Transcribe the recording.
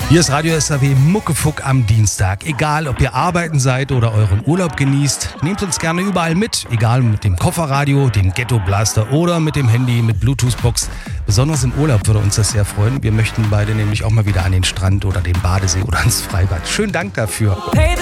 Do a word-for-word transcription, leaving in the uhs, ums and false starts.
Hier ist Radio S R W Muckefuck am Dienstag. Egal, ob ihr arbeiten seid oder euren Urlaub genießt, nehmt uns gerne überall mit. Egal, mit dem Kofferradio, dem Ghetto Blaster oder mit dem Handy mit Bluetooth-Box. Besonders im Urlaub würde uns das sehr freuen. Wir möchten beide nämlich auch mal wieder an den Strand oder den Badesee oder ins Freibad. Schönen Dank dafür. Hey,